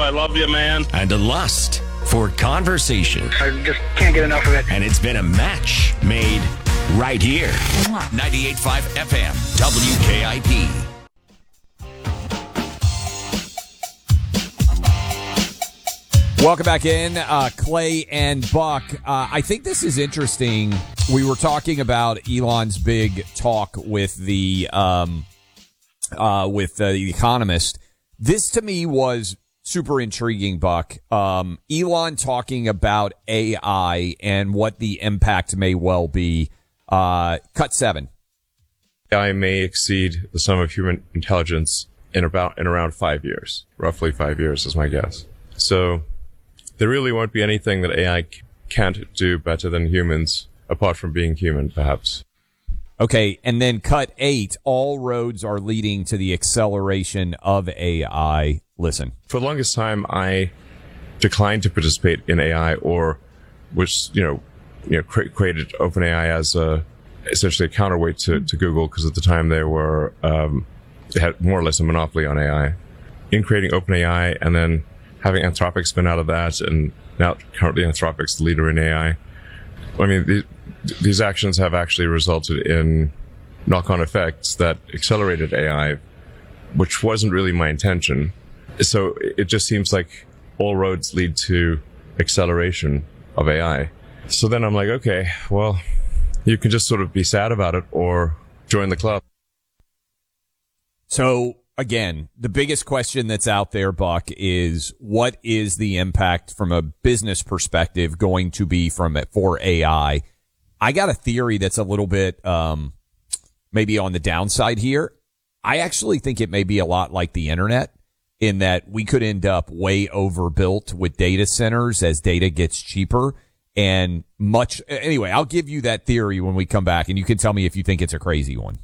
I love you, man. And a lust for conversation. I just can't get enough of it. And it's been a match made right here. 98.5 FM, WKIP. Welcome back in, Clay and Buck. I think this is interesting. We were talking about Elon's big talk with the Economist. This to me was super intriguing, Buck. Elon talking about AI and what the impact may well be. Cut 7. AI may exceed the sum of human intelligence in around 5 years. Roughly 5 years is my guess. So there really won't be anything that AI can't do better than humans, apart from being human, perhaps. Okay, and then cut 8, all roads are leading to the acceleration of AI. Listen. For the longest time, I declined to participate in AI, or which, created OpenAI as essentially a counterweight to Google, because at the time they had more or less a monopoly on AI. In creating OpenAI and then having Anthropic spin out of that, and now currently Anthropic's the leader in AI. I mean, these actions have actually resulted in knock-on effects that accelerated AI, which wasn't really my intention. So it just seems like all roads lead to acceleration of AI. So then I'm like, okay, well, you can just sort of be sad about it or join the club. So again, the biggest question that's out there, Buck, is what is the impact from a business perspective going to be for AI? I got a theory that's a little bit maybe on the downside here. I actually think it may be a lot like the internet, in that we could end up way overbuilt with data centers as data gets cheaper and much. Anyway, I'll give you that theory when we come back, and you can tell me if you think it's a crazy one.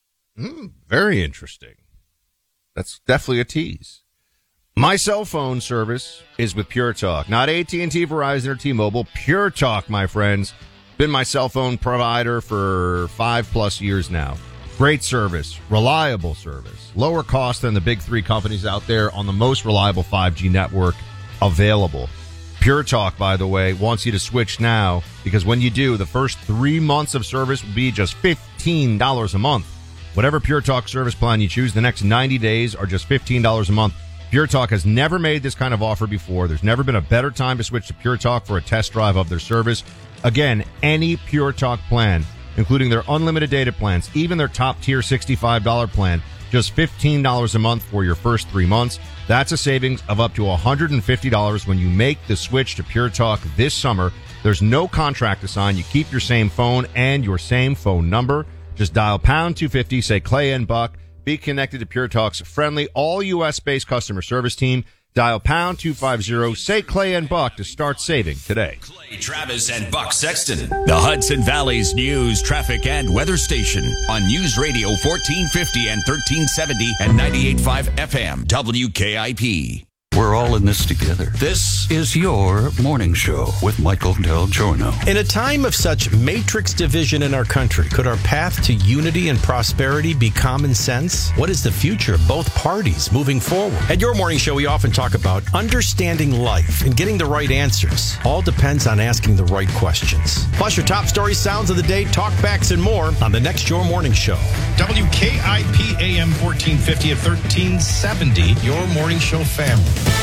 Very interesting. That's definitely a tease. My cell phone service is with Pure Talk, not AT&T, Verizon, or T-Mobile. Pure Talk, my friends. Been my cell phone provider for 5+ years now. Great service, reliable service, lower cost than the big 3 companies out there on the most reliable 5G network available. Pure Talk, by the way, wants you to switch now, because when you do, the first 3 months of service will be just $15 a month. Whatever Pure Talk service plan you choose, the next 90 days are just $15 a month. Pure Talk has never made this kind of offer before. There's never been a better time to switch to Pure Talk for a test drive of their service. Again, any Pure Talk plan, including their unlimited data plans, even their top-tier $65 plan, just $15 a month for your first 3 months. That's a savings of up to $150 when you make the switch to Pure Talk this summer. There's no contract to sign. You keep your same phone and your same phone number. Just dial pound 250, say Clay and Buck. Be connected to Pure Talk's friendly, all U.S.-based customer service team. Dial pound 250, say Clay and Buck to start saving today. Clay Travis and Buck Sexton, the Hudson Valley's news, traffic, and weather station on News Radio 1450 and 1370 and 98.5 FM WKIP. We're all in this together. This is your morning show with Michael Del Giorno. In a time of such matrix division in our country, could our path to unity and prosperity be common sense? What is the future of both parties moving forward? At your morning show, we often talk about understanding life and getting the right answers. All depends on asking the right questions. Plus your top stories, sounds of the day, talkbacks, and more on the next Your Morning Show. WKIP AM 1450 at 1370, your morning show family.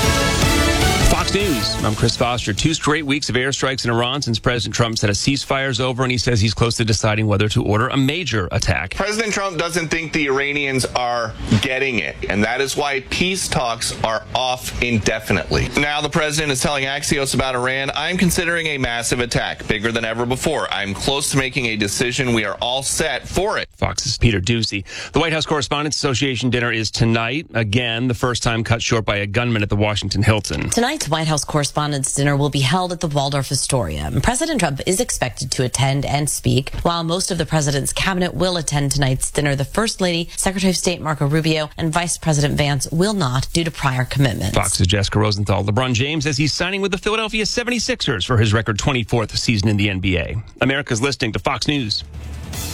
Fox News. I'm Chris Foster. 2 straight weeks of airstrikes in Iran since President Trump said a ceasefire's over, and he says he's close to deciding whether to order a major attack. President Trump doesn't think the Iranians are getting it, and that is why peace talks are off indefinitely. Now the president is telling Axios about Iran, I'm considering a massive attack, bigger than ever before. I'm close to making a decision. We are all set for it. Fox's Peter Doocy. The White House Correspondents Association dinner is tonight. Again, the first time cut short by a gunman at the Washington Hilton. Tonight's White House Correspondents' Dinner will be held at the Waldorf Astoria. President Trump is expected to attend and speak. While most of the president's cabinet will attend tonight's dinner, the First Lady, Secretary of State Marco Rubio, and Vice President Vance will not due to prior commitments. Fox's Jessica Rosenthal. LeBron James says he's signing with the Philadelphia 76ers for his record 24th season in the NBA. America's listening to Fox News.